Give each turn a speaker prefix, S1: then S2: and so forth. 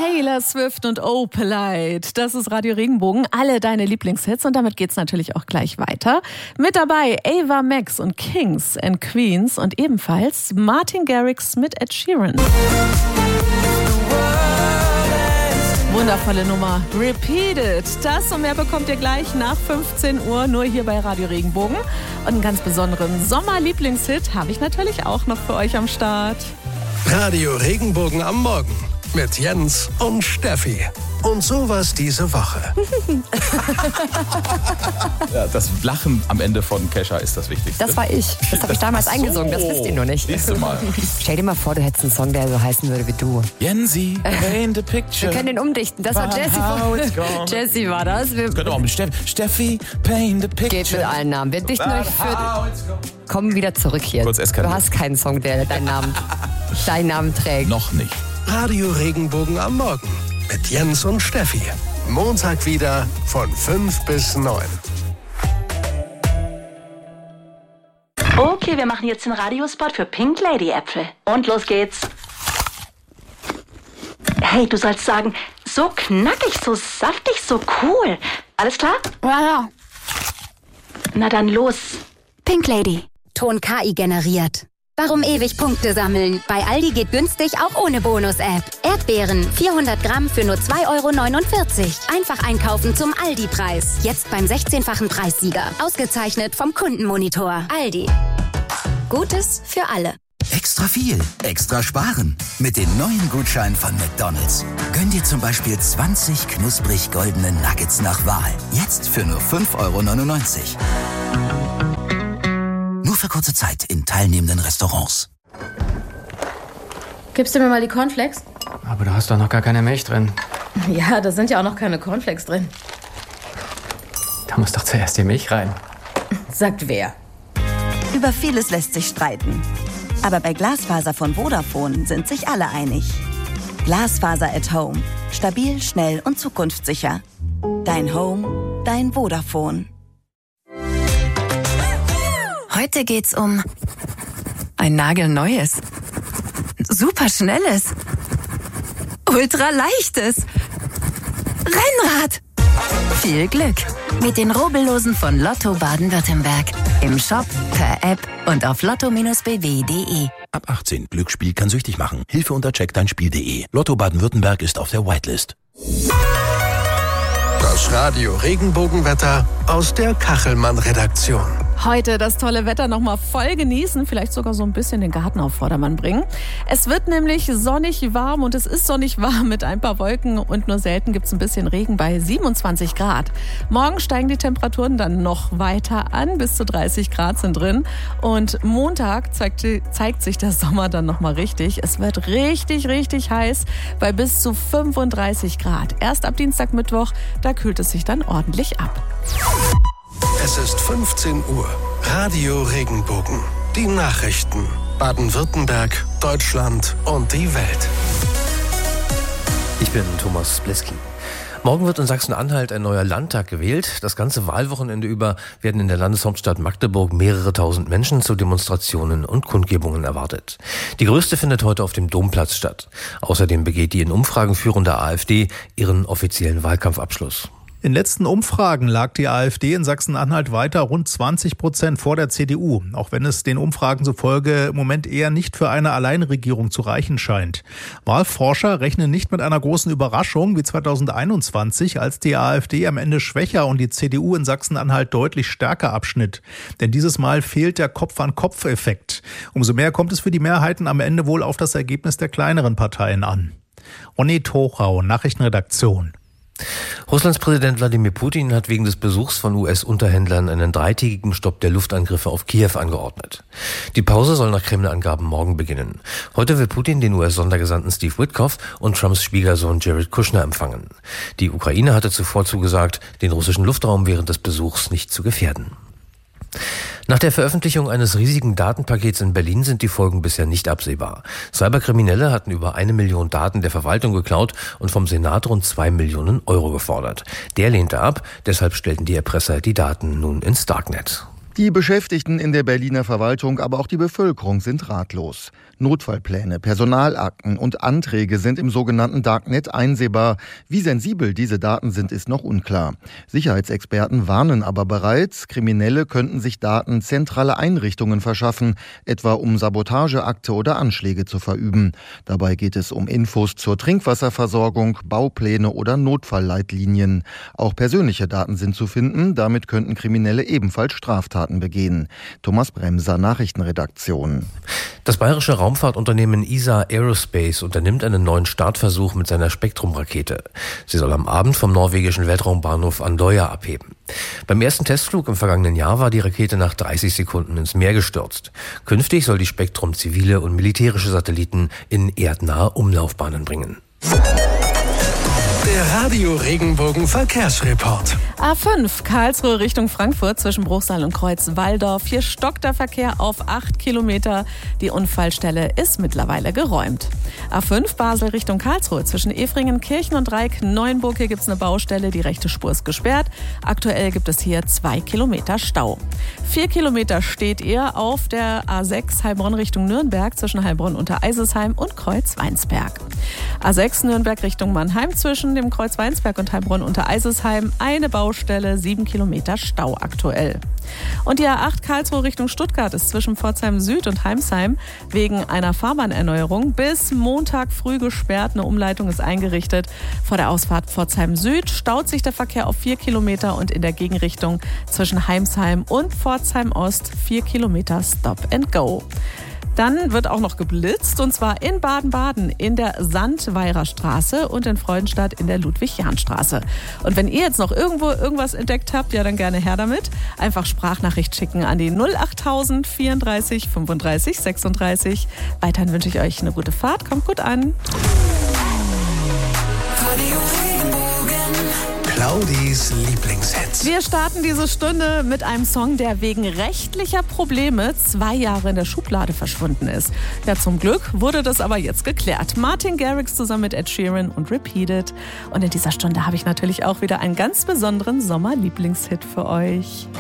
S1: Taylor Swift und Oh Polite. Das ist Radio Regenbogen, alle deine Lieblingshits und damit geht's natürlich auch gleich weiter. Mit dabei Ava Max und Kings and Queens und ebenfalls Martin Garrix mit Ed Sheeran. Wundervolle Nummer. Repeated. Das und mehr bekommt ihr gleich nach 15 Uhr nur hier bei Radio Regenbogen. Und einen ganz besonderen Sommerlieblingshit habe ich natürlich auch noch für euch am Start.
S2: Radio Regenbogen am Morgen mit Jens und Steffi. Und sowas diese Woche.
S3: Ja, das Lachen am Ende von Kesha ist das Wichtigste.
S4: Das war ich. Das habe ich damals eingesungen. Das wisst ihr nur nicht.
S3: Siehst du mal.
S4: Stell dir mal vor, du hättest einen Song, der so heißen würde wie du.
S3: Jensi, paint the picture.
S4: Wir können den umdichten. Das war Jessie. Jessie war das.
S3: Das könnte auch mit Steffi, paint the picture.
S4: Geht mit allen Namen. Wir dichten euch für... Kommen wieder zurück hier.
S3: Kurz eskaliert.
S4: Du hast keinen Song, der deinen Namen trägt.
S3: Noch nicht.
S2: Radio Regenbogen am Morgen mit Jens und Steffi. Montag wieder von 5 bis 9.
S5: Okay, wir machen jetzt den Radiospot für Pink Lady Äpfel. Und los geht's. Hey, du sollst sagen, so knackig, so saftig, so cool. Alles klar?
S6: Ja.
S5: Na dann los.
S6: Pink Lady. Ton KI generiert. Warum ewig Punkte sammeln? Bei Aldi geht günstig auch ohne Bonus-App. Erdbeeren, 400 Gramm für nur 2,49 €. Einfach einkaufen zum Aldi-Preis. Jetzt beim 16-fachen Preissieger. Ausgezeichnet vom Kundenmonitor. Aldi. Gutes für alle.
S7: Extra viel, extra sparen. Mit den neuen Gutscheinen von McDonald's. Gönn dir zum Beispiel 20 knusprig goldene Nuggets nach Wahl. Jetzt für nur 5,99 €. Nur für kurze Zeit in teilnehmenden Restaurants.
S8: Gibst du mir mal die Cornflakes?
S9: Aber da hast doch noch gar keine Milch drin.
S8: Ja, da sind ja auch noch keine Cornflakes drin.
S9: Da muss doch zuerst die Milch rein.
S8: Sagt wer?
S10: Über vieles lässt sich streiten. Aber bei Glasfaser von Vodafone sind sich alle einig. Glasfaser at Home. Stabil, schnell und zukunftssicher. Dein Home, dein Vodafone.
S6: Heute geht's um ein nagelneues, superschnelles, ultraleichtes Rennrad. Viel Glück mit den Rubbellosen von Lotto Baden-Württemberg. Im Shop, per App und auf lotto-bw.de.
S11: Ab 18. Glücksspiel kann süchtig machen. Hilfe unter checkdeinspiel.de. Lotto Baden-Württemberg ist auf der Whitelist.
S2: Das Radio Regenbogenwetter aus der Kachelmann-Redaktion.
S1: Heute das tolle Wetter nochmal voll genießen, vielleicht sogar so ein bisschen den Garten auf Vordermann bringen. Es wird nämlich sonnig warm und es ist sonnig warm mit ein paar Wolken und nur selten gibt es ein bisschen Regen bei 27 Grad. Morgen steigen die Temperaturen dann noch weiter an, bis zu 30 Grad sind drin. Und Montag zeigt sich der Sommer dann nochmal richtig. Es wird richtig, richtig heiß bei bis zu 35 Grad. Erst ab Dienstag, Mittwoch, da kühlt es sich dann ordentlich ab.
S2: Es ist 15 Uhr. Radio Regenbogen. Die Nachrichten. Baden-Württemberg, Deutschland und die Welt.
S12: Ich bin Thomas Bleski. Morgen wird in Sachsen-Anhalt ein neuer Landtag gewählt. Das ganze Wahlwochenende über werden in der Landeshauptstadt Magdeburg mehrere tausend Menschen zu Demonstrationen und Kundgebungen erwartet. Die größte findet heute auf dem Domplatz statt. Außerdem begeht die in Umfragen führende AfD ihren offiziellen Wahlkampfabschluss.
S13: In letzten Umfragen lag die AfD in Sachsen-Anhalt weiter rund 20% vor der CDU, auch wenn es den Umfragen zufolge im Moment eher nicht für eine Alleinregierung zu reichen scheint. Wahlforscher rechnen nicht mit einer großen Überraschung wie 2021, als die AfD am Ende schwächer und die CDU in Sachsen-Anhalt deutlich stärker abschnitt. Denn dieses Mal fehlt der Kopf-an-Kopf-Effekt. Umso mehr kommt es für die Mehrheiten am Ende wohl auf das Ergebnis der kleineren Parteien an. Ronny Tochau, Nachrichtenredaktion.
S12: Russlands Präsident Wladimir Putin hat wegen des Besuchs von US-Unterhändlern einen dreitägigen Stopp der Luftangriffe auf Kiew angeordnet. Die Pause soll nach Kreml-Angaben morgen beginnen. Heute will Putin den US-Sondergesandten Steve Witkoff und Trumps Schwiegersohn Jared Kushner empfangen. Die Ukraine hatte zuvor zugesagt, den russischen Luftraum während des Besuchs nicht zu gefährden. Nach der Veröffentlichung eines riesigen Datenpakets in Berlin sind die Folgen bisher nicht absehbar. Cyberkriminelle hatten über 1 Million Daten der Verwaltung geklaut und vom Senat rund 2 Millionen Euro gefordert. Der lehnte ab, deshalb stellten die Erpresser die Daten nun ins Darknet.
S14: Die Beschäftigten in der Berliner Verwaltung, aber auch die Bevölkerung sind ratlos. Notfallpläne, Personalakten und Anträge sind im sogenannten Darknet einsehbar. Wie sensibel diese Daten sind, ist noch unklar. Sicherheitsexperten warnen aber bereits, Kriminelle könnten sich Daten zentraler Einrichtungen verschaffen, etwa um Sabotageakte oder Anschläge zu verüben. Dabei geht es um Infos zur Trinkwasserversorgung, Baupläne oder Notfallleitlinien. Auch persönliche Daten sind zu finden, damit könnten Kriminelle ebenfalls Straftaten begehen. Thomas Bremser, Nachrichtenredaktion.
S12: Das bayerische Raumfahrtunternehmen ESA Aerospace unternimmt einen neuen Startversuch mit seiner Spektrum-Rakete. Sie soll am Abend vom norwegischen Weltraumbahnhof Andøya abheben. Beim ersten Testflug im vergangenen Jahr war die Rakete nach 30 Sekunden ins Meer gestürzt. Künftig soll die Spektrum zivile und militärische Satelliten in erdnahe Umlaufbahnen bringen.
S2: Der Radio Regenbogen Verkehrsreport.
S1: A5 Karlsruhe Richtung Frankfurt zwischen Bruchsal und Kreuz-Walldorf. Hier stockt der Verkehr auf 8 Kilometer. Die Unfallstelle ist mittlerweile geräumt. A5 Basel Richtung Karlsruhe zwischen Efringen, Kirchen und Dreieck-Neuenburg. Hier gibt es eine Baustelle, die rechte Spur ist gesperrt. Aktuell gibt es hier 2 Kilometer Stau. 4 Kilometer steht ihr auf der A6 Heilbronn Richtung Nürnberg zwischen Heilbronn unter Eisesheim und Kreuz-Weinsberg. A6 Nürnberg Richtung Mannheim zwischen dem Kreuz Weinsberg und Heilbronn unter Eisesheim eine Baustelle, 7 Kilometer Stau aktuell. Und die A8 Karlsruhe Richtung Stuttgart ist zwischen Pforzheim Süd und Heimsheim wegen einer Fahrbahnerneuerung bis Montag früh gesperrt. Eine Umleitung ist eingerichtet. Vor der Ausfahrt Pforzheim Süd staut sich der Verkehr auf 4 Kilometer und in der Gegenrichtung zwischen Heimsheim und Pforzheim Ost 4 Kilometer Stop and Go. Dann wird auch noch geblitzt, und zwar in Baden-Baden in der Sandweirer Straße und in Freudenstadt in der Ludwig-Jahn-Straße. Und wenn ihr jetzt noch irgendwo irgendwas entdeckt habt, ja dann gerne her damit. Einfach Sprachnachricht schicken an die 08000 34 35 36. Weiterhin wünsche ich euch eine gute Fahrt, kommt gut an.
S2: Claudis Lieblingshits.
S1: Wir starten diese Stunde mit einem Song, der wegen rechtlicher Probleme 2 Jahre in der Schublade verschwunden ist. Ja, zum Glück wurde das aber jetzt geklärt. Martin Garrix zusammen mit Ed Sheeran und Repeated. Und in dieser Stunde habe ich natürlich auch wieder einen ganz besonderen Sommerlieblingshit für euch.